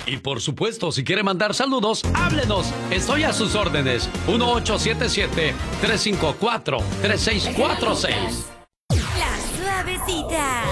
Y por supuesto, si quiere mandar saludos, háblenos. Estoy a sus órdenes. 1877-354-3646. La Suavecita.